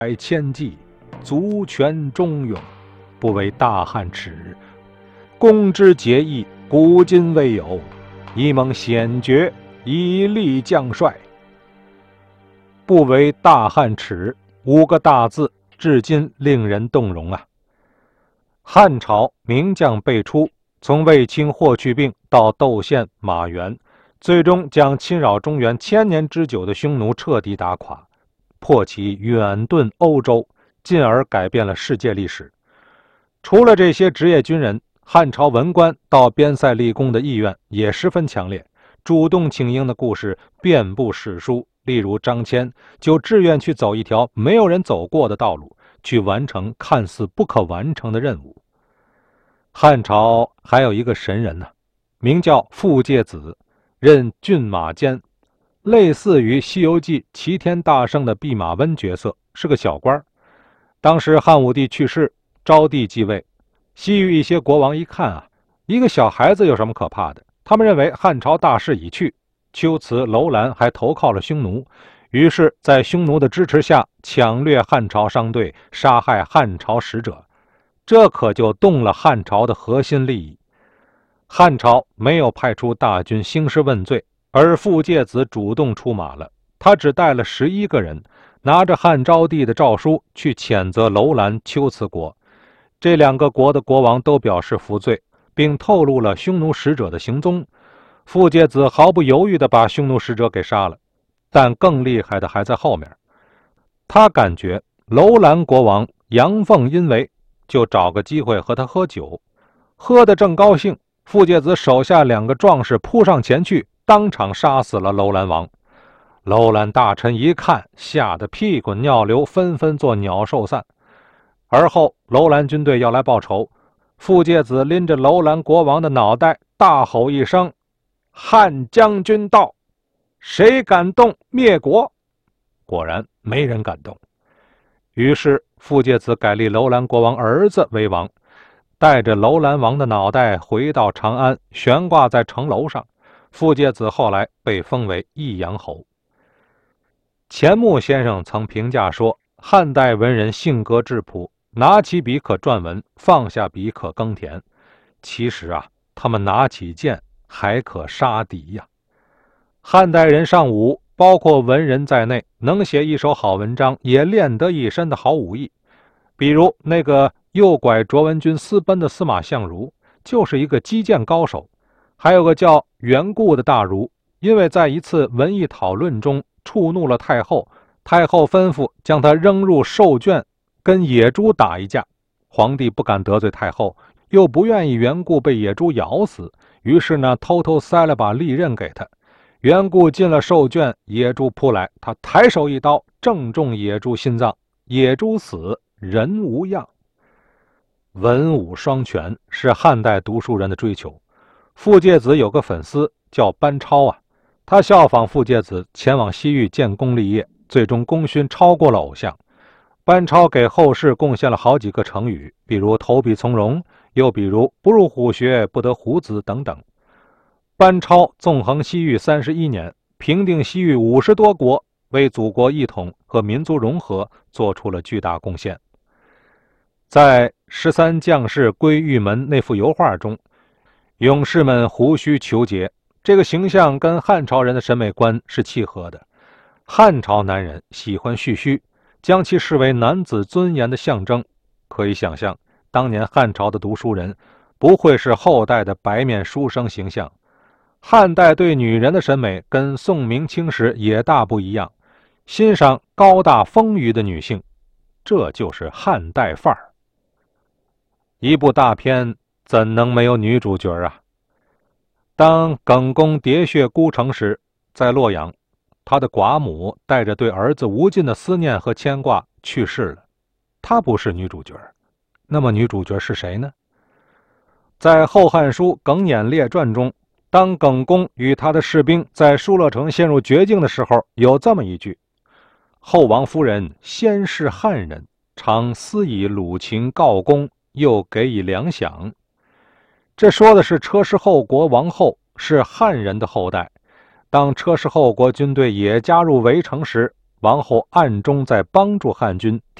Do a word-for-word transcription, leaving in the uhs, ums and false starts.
百千骑，足权中勇，不为大汉耻。公之节义，古今未有，一蒙显爵，以立将帅。不为大汉耻，五个大字至今令人动容啊！汉朝名将辈出，从卫青、霍去病到窦宪、马援，最终将侵扰中原千年之久的匈奴彻底打垮，迫其远遁欧洲，进而改变了世界历史。除了这些职业军人，汉朝文官到边塞立功的意愿也十分强烈，主动请缨的故事遍布史书。例如张骞就志愿去走一条没有人走过的道路，去完成看似不可完成的任务。汉朝还有一个神人呢、啊，名叫傅介子，任骏马监，类似于《西游记》齐天大圣的弼马温角色，是个小官。当时汉武帝去世，昭帝继位，西域一些国王一看啊，一个小孩子有什么可怕的？他们认为汉朝大势已去，龟兹、楼兰还投靠了匈奴，于是在匈奴的支持下抢掠汉朝商队，杀害汉朝使者，这可就动了汉朝的核心利益。汉朝没有派出大军兴师问罪，而傅介子主动出马了，他只带了十一个人，拿着汉昭帝的诏书去谴责楼兰、龟兹国。这两个国的国王都表示服罪，并透露了匈奴使者的行踪。傅介子毫不犹豫地把匈奴使者给杀了，但更厉害的还在后面。他感觉楼兰国王阳奉阴违，就找个机会和他喝酒，喝得正高兴，傅介子手下两个壮士扑上前去，当场杀死了楼兰王。楼兰大臣一看，吓得屁滚尿流，纷纷做鸟兽散。而后楼兰军队要来报仇，傅介子拎着楼兰国王的脑袋，大吼一声：汉将军到，谁敢动灭国？果然没人敢动。于是傅介子改立楼兰国王儿子为王，带着楼兰王的脑袋回到长安，悬挂在城楼上。傅介子后来被封为益阳侯。钱穆先生曾评价说，汉代文人性格质朴，拿起笔可撰文，放下笔可耕田。其实啊，他们拿起剑还可杀敌呀！汉代人尚武，包括文人在内，能写一手好文章，也练得一身的好武艺。比如那个诱拐卓文君私奔的司马相如，就是一个击剑高手。还有个叫袁固的大儒，因为在一次文艺讨论中触怒了太后，太后吩咐将他扔入兽圈，跟野猪打一架。皇帝不敢得罪太后，又不愿意袁固被野猪咬死，于是呢，偷偷塞了把利刃给他。袁固进了兽圈，野猪扑来，他抬手一刀，正中野猪心脏，野猪死，人无恙。文武双全是汉代读书人的追求。傅介子有个粉丝叫班超啊，他效仿傅介子前往西域建功立业，最终功勋超过了偶像。班超给后世贡献了好几个成语，比如投笔从戎，又比如不入虎穴不得虎子等等。班超纵横西域三十一年，平定西域五十多国，为祖国一统和民族融合做出了巨大贡献。在十三将士归玉门那幅油画中，勇士们胡须虬结，这个形象跟汉朝人的审美观是契合的。汉朝男人喜欢蓄须，将其视为男子尊严的象征。可以想象，当年汉朝的读书人不会是后代的白面书生形象。汉代对女人的审美跟宋明清时也大不一样，欣赏高大丰腴的女性，这就是汉代范儿。一部大片怎能没有女主角啊？当耿恭喋血孤城时，在洛阳，他的寡母带着对儿子无尽的思念和牵挂去世了。她不是女主角，那么女主角是谁呢？在《后汉书·耿弇列传》中，当耿恭与他的士兵在疏勒城陷入绝境的时候，有这么一句：后王夫人先是汉人，常私以鲁秦告公，又给以粮饷。这说的是车师后国王后是汉人的后代。当车师后国军队也加入围城时， 王后暗中在帮助汉军